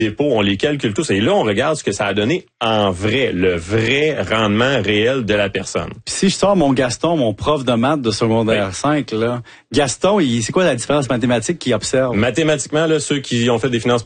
dépôts, on les calcule tous. Et là, on regarde ce que ça a donné en vrai, le vrai rendement réel de la personne. Puis si je sors mon Gaston, mon prof de maths de secondaire 5, là, Gaston, c'est quoi la différence mathématique qu'il observe? Mathématiquement, là, ceux qui ont fait des finances,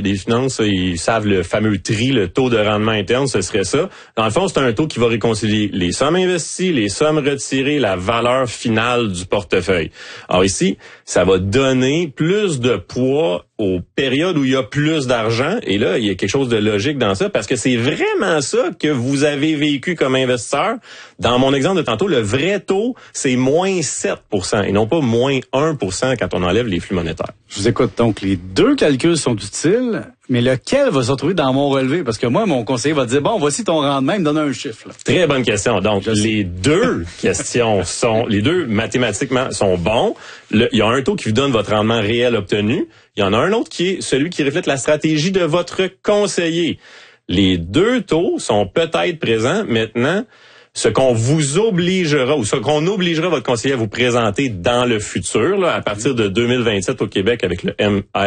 ils savent le fameux tri, le taux de rendement interne, ce serait ça. Dans le fond, c'est un taux qui va réconcilier les sommes investies, les sommes retirées, la valeur finale du portefeuille. Alors ici, ça va donner plus de poids aux périodes où il y a plus d'argent. Et là, il y a quelque chose de logique dans ça, parce que c'est vraiment ça que vous avez vécu comme investisseur. Dans mon exemple de tantôt, le vrai taux, c'est moins 7% et non pas moins 1% quand on enlève les flux monétaires. Je vous écoute. Donc, les deux calculs sont utiles, mais lequel va se retrouver dans mon relevé? Parce que moi, mon conseiller va dire, bon, voici ton rendement, il me donne un chiffre. Là. Très bonne question. Donc, les deux questions les deux mathématiquement sont bons. Il y a un taux qui vous donne votre rendement réel obtenu. Il y en a un autre qui est celui qui reflète la stratégie de votre conseiller. Les deux taux sont peut-être présents. Maintenant, ce qu'on vous obligera ou ce qu'on obligera votre conseiller à vous présenter dans le futur, là, à partir de 2027 au Québec avec le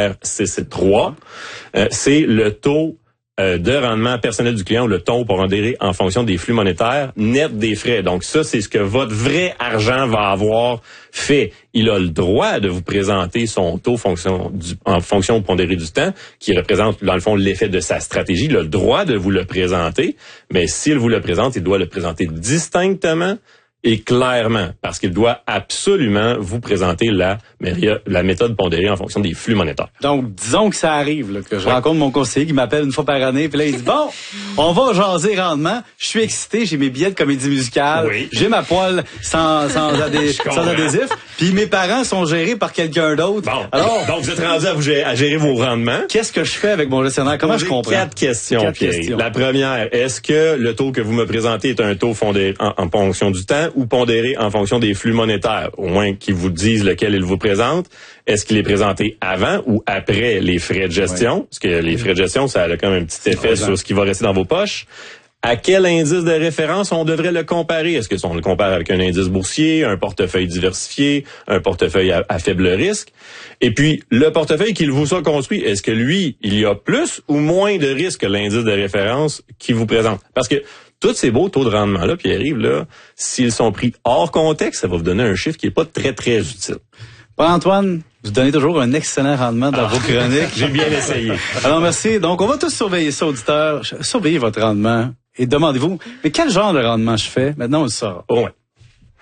MRCC3, c'est le taux de rendement personnel du client ou le taux pondéré en fonction des flux monétaires net des frais. Donc ça, c'est ce que votre vrai argent va avoir fait. Il a le droit de vous présenter son taux en fonction pondéré du temps, qui représente dans le fond l'effet de sa stratégie. Il a le droit de vous le présenter, mais s'il vous le présente, il doit le présenter distinctement et clairement, parce qu'il doit absolument vous présenter la méthode pondérée en fonction des flux monétaires. Donc, disons que ça arrive, là, que je rencontre mon conseiller qui m'appelle une fois par année, puis là, il dit, bon, on va jaser rendement, je suis excité, j'ai mes billets de comédie musicale, j'ai ma poêle sans adhésif, puis mes parents sont gérés par quelqu'un d'autre. Bon, alors, donc vous êtes rendu à gérer vos rendements. Qu'est-ce que je fais avec mon gestionnaire? Comment je comprends? Quatre questions, Pierre. La première, est-ce que le taux que vous me présentez est un taux fondé en fonction du temps ou pondéré en fonction des flux monétaires, au moins qu'ils vous disent lequel ils vous présentent? Est-ce qu'il est présenté avant ou après les frais de gestion? Parce que les frais de gestion, ça a quand même un petit effet sur ce qui va rester dans vos poches. À quel indice de référence on devrait le comparer? Est-ce qu'on le compare avec un indice boursier, un portefeuille diversifié, un portefeuille à faible risque? Et puis, le portefeuille qu'il vous soit construit, est-ce que lui, il y a plus ou moins de risques que l'indice de référence qui vous présente? Parce que tous ces beaux taux de rendement-là, Pierre-Yves, là, s'ils sont pris hors contexte, ça va vous donner un chiffre qui est pas très, très utile. Paul-Antoine, vous donnez toujours un excellent rendement dans vos chroniques. J'ai bien essayé. Alors, merci. Donc, on va tous surveiller ça, auditeurs. Surveillez votre rendement et demandez-vous, mais quel genre de rendement je fais? Maintenant, on le saura. Ouais.